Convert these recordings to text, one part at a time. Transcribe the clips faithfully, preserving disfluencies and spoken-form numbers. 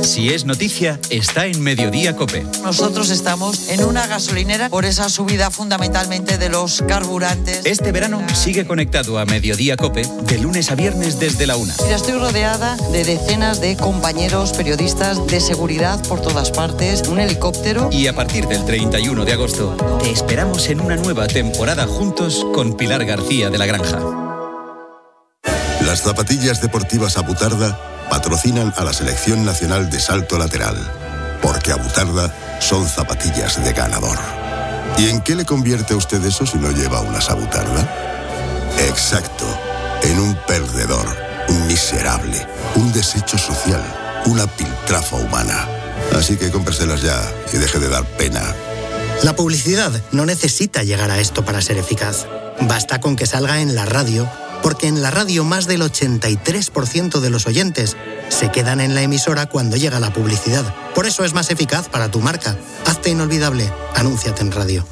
Si es noticia, está en Mediodía COPE. Nosotros estamos en una gasolinera por esa subida fundamentalmente de los carburantes. Este verano sigue conectado a Mediodía COPE de lunes a viernes desde la una. Mira, estoy rodeada de decenas de compañeros periodistas de seguridad por todas partes, un helicóptero. Y a partir del treinta y uno de agosto te esperamos en una nueva temporada juntos con Pilar García de la Granja. Las zapatillas deportivas Abutarda patrocinan a la Selección Nacional de Salto Lateral, porque Abutarda son zapatillas de ganador. ¿Y en qué le convierte a usted eso si no lleva unas Abutarda? Exacto, en un perdedor, un miserable, un desecho social, una piltrafa humana. Así que cómpreselas ya y deje de dar pena. La publicidad no necesita llegar a esto para ser eficaz. Basta con que salga en la radio, porque en la radio más del ochenta y tres por ciento de los oyentes se quedan en la emisora cuando llega la publicidad. Por eso es más eficaz para tu marca. Hazte inolvidable. Anúnciate en radio.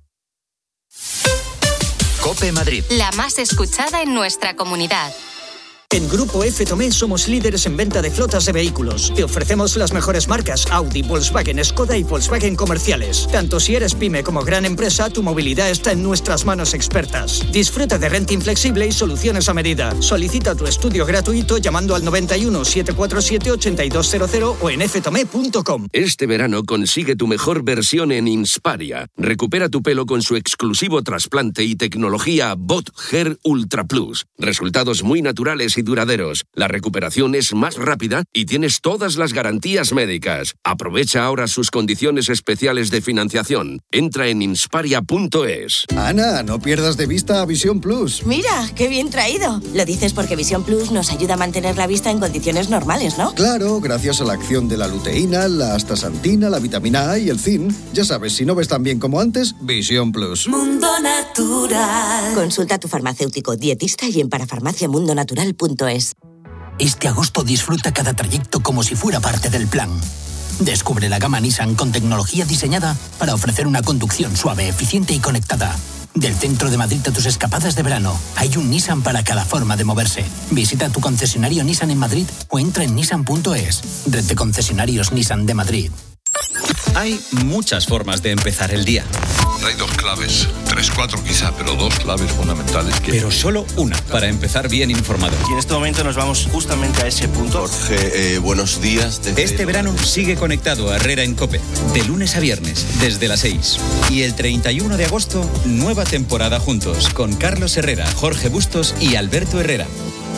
COPE Madrid. La más escuchada en nuestra comunidad. En Grupo F Tomé somos líderes en venta de flotas de vehículos. Te ofrecemos las mejores marcas Audi, Volkswagen, Skoda y Volkswagen comerciales. Tanto si eres pyme como gran empresa, tu movilidad está en nuestras manos expertas. Disfruta de renting flexible y soluciones a medida. Solicita tu estudio gratuito llamando al noventa y uno, setecientos cuarenta y siete, ochenta y dos cero cero o en f tomé punto com. Este verano consigue tu mejor versión en Insparia. Recupera tu pelo con su exclusivo trasplante y tecnología Bot Hair Ultra Plus. Resultados muy naturales y duraderos. La recuperación es más rápida y tienes todas las garantías médicas. Aprovecha ahora sus condiciones especiales de financiación. Entra en insparia punto es. Ana, no pierdas de vista a Visión Plus. Mira, qué bien traído. Lo dices porque Visión Plus nos ayuda a mantener la vista en condiciones normales, ¿no? Claro, gracias a la acción de la luteína, la astaxantina, la vitamina A y el zinc. Ya sabes, si no ves tan bien como antes, Visión Plus. Mundo Natural. Consulta a tu farmacéutico, dietista y en parafarmacia mundo natural punto es. Este agosto disfruta cada trayecto como si fuera parte del plan. Descubre la gama Nissan con tecnología diseñada para ofrecer una conducción suave, eficiente y conectada. Del centro de Madrid a tus escapadas de verano, hay un Nissan para cada forma de moverse. Visita tu concesionario Nissan en Madrid o entra en nissan punto es. Red de concesionarios Nissan de Madrid. Hay muchas formas de empezar el día. Hay dos claves, tres, cuatro quizá, pero dos claves fundamentales. Que... Pero solo una para empezar bien informado. Y en este momento nos vamos justamente a ese punto. Jorge, eh, buenos días. Desde... Este verano sigue conectado a Herrera en COPE, de lunes a viernes, desde las seis. Y el treinta y uno de agosto, nueva temporada juntos, con Carlos Herrera, Jorge Bustos y Alberto Herrera.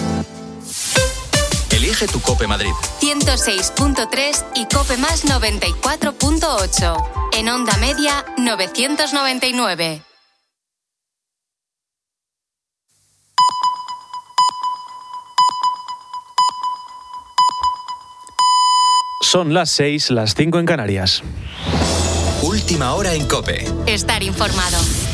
Elige tu COPE Madrid. ciento seis punto tres y COPE Más noventa y cuatro punto ocho. En onda media, novecientos noventa y nueve. Son las seis, las cinco en Canarias. Última hora en COPE. Estar informado.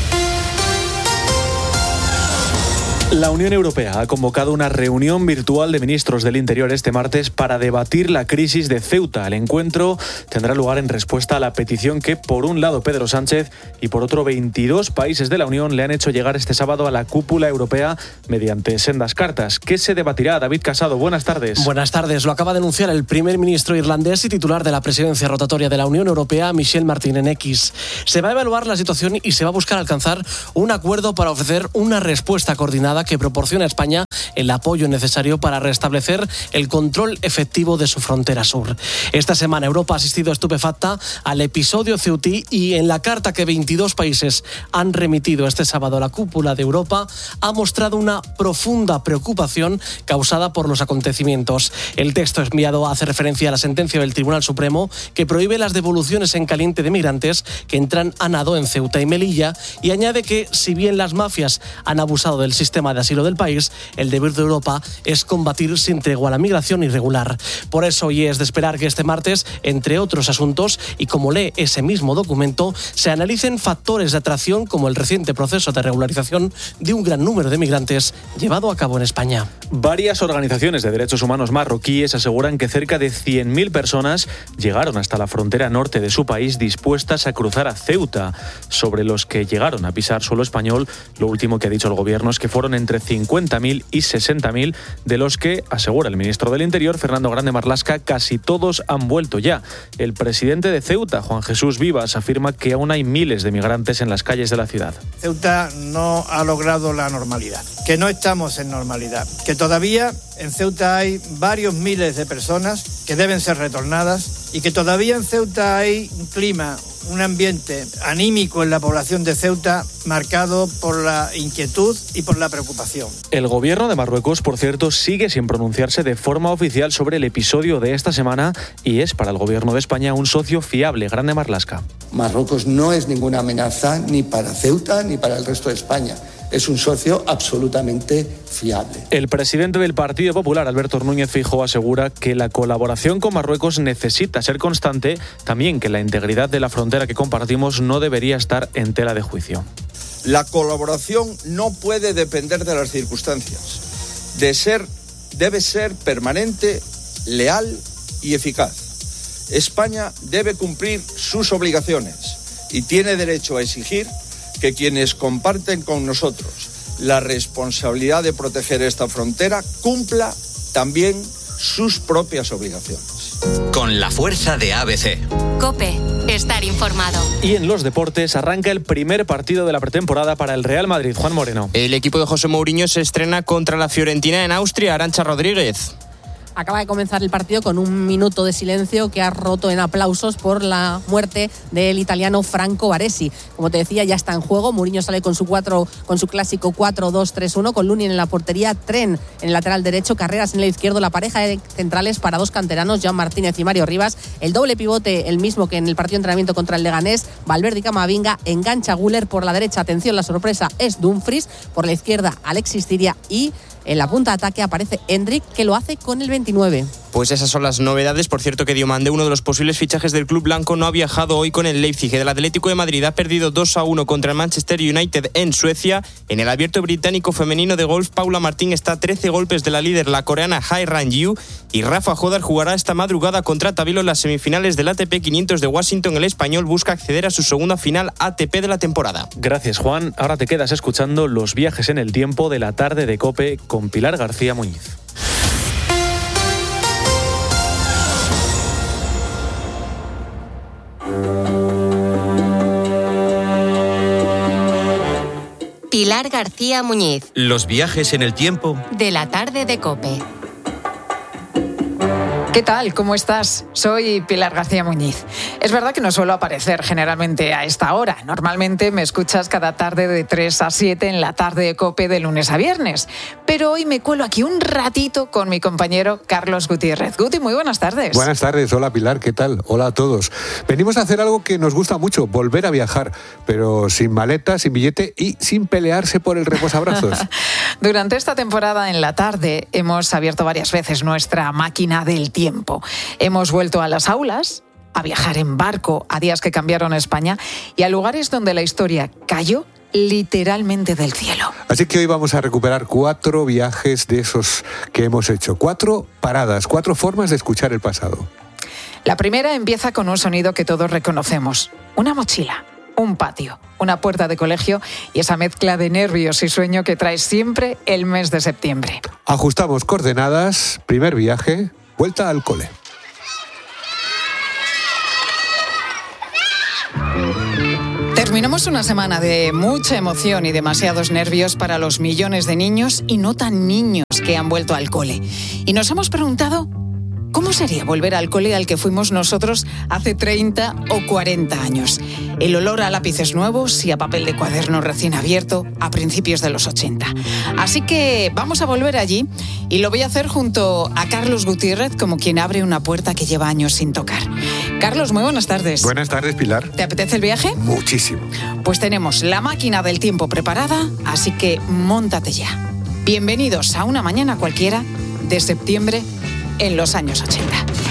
La Unión Europea ha convocado una reunión virtual de ministros del Interior este martes para debatir la crisis de Ceuta. El encuentro tendrá lugar en respuesta a la petición que, por un lado, Pedro Sánchez y por otro, veintidós países de la Unión le han hecho llegar este sábado a la cúpula europea mediante sendas cartas. ¿Qué se debatirá? David Casado, buenas tardes. Buenas tardes. Lo acaba de anunciar el primer ministro irlandés y titular de la presidencia rotatoria de la Unión Europea, Michel Martin, en X. Se va a evaluar la situación y se va a buscar alcanzar un acuerdo para ofrecer una respuesta coordinada que proporcione a España el apoyo necesario para restablecer el control efectivo de su frontera sur. Esta semana Europa ha asistido estupefacta al episodio ceutí y en la carta que veintidós países han remitido este sábado a la cúpula de Europa ha mostrado una profunda preocupación causada por los acontecimientos. El texto enviado hace referencia a la sentencia del Tribunal Supremo que prohíbe las devoluciones en caliente de migrantes que entran a nado en Ceuta y Melilla y añade que, si bien las mafias han abusado del sistema de asilo del país, el deber de Europa es combatir sin tregua la migración irregular. Por eso, y es de esperar que este martes, entre otros asuntos, y como lee ese mismo documento, se analicen factores de atracción como el reciente proceso de regularización de un gran número de migrantes llevado a cabo en España. Varias organizaciones de derechos humanos marroquíes aseguran que cerca de cien mil personas llegaron hasta la frontera norte de su país dispuestas a cruzar a Ceuta. Sobre los que llegaron a pisar suelo español, lo último que ha dicho el gobierno es que fueron entre cincuenta mil y sesenta mil, de los que, asegura el ministro del Interior, Fernando Grande Marlaska, casi todos han vuelto ya. El presidente de Ceuta, Juan Jesús Vivas, afirma que aún hay miles de migrantes en las calles de la ciudad. Ceuta no ha logrado la normalidad, que no estamos en normalidad, que todavía en Ceuta hay varios miles de personas que deben ser retornadas y que todavía en Ceuta hay un clima, un ambiente anímico en la población de Ceuta marcado por la inquietud y por la preocupación. El gobierno de Marruecos, por cierto, sigue sin pronunciarse de forma oficial sobre el episodio de esta semana y es para el gobierno de España un socio fiable. Grande Marlaska. Marruecos no es ninguna amenaza ni para Ceuta ni para el resto de España. Es un socio absolutamente fiable. El presidente del Partido Popular, Alberto Núñez Feijóo, asegura que la colaboración con Marruecos necesita ser constante, también que la integridad de la frontera que compartimos no debería estar en tela de juicio. La colaboración no puede depender de las circunstancias. De ser, debe ser permanente, leal y eficaz. España debe cumplir sus obligaciones y tiene derecho a exigir que quienes comparten con nosotros la responsabilidad de proteger esta frontera cumpla también sus propias obligaciones. Con la fuerza de A B C. COPE. Estar informado. Y en los deportes arranca el primer partido de la pretemporada para el Real Madrid. Juan Moreno. El equipo de José Mourinho se estrena contra la Fiorentina en Austria. Arantxa Rodríguez. Acaba de comenzar el partido con un minuto de silencio que ha roto en aplausos por la muerte del italiano Franco Baresi. Como te decía, ya está en juego. Mourinho sale con su cuatro, con su clásico cuatro dos tres uno, con Lunin en la portería, Tren en el lateral derecho, Carreras en el izquierdo, la pareja de centrales para dos canteranos, Joan Martínez y Mario Rivas. El doble pivote, el mismo que en el partido de entrenamiento contra el Leganés, Valverde y Camavinga. Engancha Güler por la derecha. Atención, la sorpresa es Dumfries. Por la izquierda, Alexis Ciria y en la punta de ataque aparece Endrick, que lo hace con el veintinueve. Pues esas son las novedades. Por cierto, que Diomande, uno de los posibles fichajes del club blanco, no ha viajado hoy con el Leipzig. El Atlético de Madrid ha perdido dos a uno contra el Manchester United en Suecia. En el Abierto Británico Femenino de Golf, Paula Martín está a trece golpes de la líder, la coreana Hai Ran-yu, y Rafa Jodar jugará esta madrugada contra Tabilo en las semifinales del A T P quinientos de Washington. El español busca acceder a su segunda final A T P de la temporada. Gracias, Juan. Ahora te quedas escuchando Los viajes en el tiempo de la tarde de COPE con Pilar García Muñiz. Pilar García Muñiz. Los viajes en el tiempo de la tarde de COPE. ¿Qué tal? ¿Cómo estás? Soy Pilar García Muñiz. Es verdad que no suelo aparecer generalmente a esta hora. Normalmente me escuchas cada tarde de tres a siete en la tarde de COPE de lunes a viernes. Pero hoy me cuelo aquí un ratito con mi compañero Carlos Gutiérrez. Guti, muy buenas tardes. Buenas tardes. Hola, Pilar. ¿Qué tal? Hola a todos. Venimos a hacer algo que nos gusta mucho, volver a viajar, pero sin maleta, sin billete y sin pelearse por el reposabrazos. Durante esta temporada en la tarde hemos abierto varias veces nuestra máquina del tiempo. Hemos vuelto a las aulas, a viajar en barco a días que cambiaron España y a lugares donde la historia cayó literalmente del cielo. Así que hoy vamos a recuperar cuatro viajes de esos que hemos hecho. Cuatro paradas, cuatro formas de escuchar el pasado. La primera empieza con un sonido que todos reconocemos. Una mochila, un patio, una puerta de colegio y esa mezcla de nervios y sueño que trae siempre el mes de septiembre. Ajustamos coordenadas, primer viaje, vuelta al cole. Terminamos una semana de mucha emoción y demasiados nervios para los millones de niños y no tan niños que han vuelto al cole. Y nos hemos preguntado, ¿cómo sería volver al cole al que fuimos nosotros hace treinta o cuarenta años? El olor a lápices nuevos y a papel de cuaderno recién abierto a principios de los ochenta. Así que vamos a volver allí y lo voy a hacer junto a Carlos Gutiérrez, como quien abre una puerta que lleva años sin tocar. Carlos, muy buenas tardes. Buenas tardes, Pilar. ¿Te apetece el viaje? Muchísimo. Pues tenemos la máquina del tiempo preparada, así que móntate ya. Bienvenidos a una mañana cualquiera de septiembre en los años ochenta.